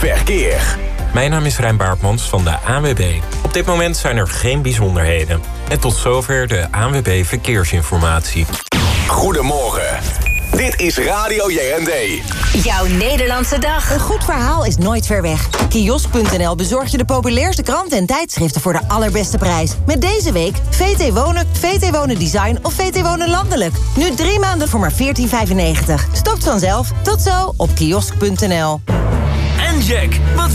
verkeer. Mijn naam is Rijn Baartmans van de ANWB. Op dit moment zijn er geen bijzonderheden. En tot zover de ANWB Verkeersinformatie. Goedemorgen. Dit is Radio JMD. Jouw Nederlandse dag. Een goed verhaal is nooit ver weg. Kiosk.nl bezorgt je de populairste kranten en tijdschriften voor de allerbeste prijs. Met deze week VT Wonen, VT Wonen Design of VT Wonen Landelijk. Nu 3 maanden voor maar €14,95. Stopt vanzelf. Tot zo op kiosk.nl. En Jack, wat